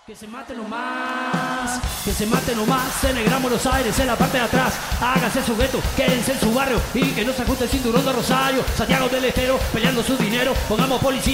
Que se mate nomás, que se mate nomás en el Gran Buenos Aires, en la parte de atrás. Háganse su gueto, quédense en su barrio y que no se ajuste el cinturón de Rosario. Santiago del Estero, peleando su dinero, pongamos policía.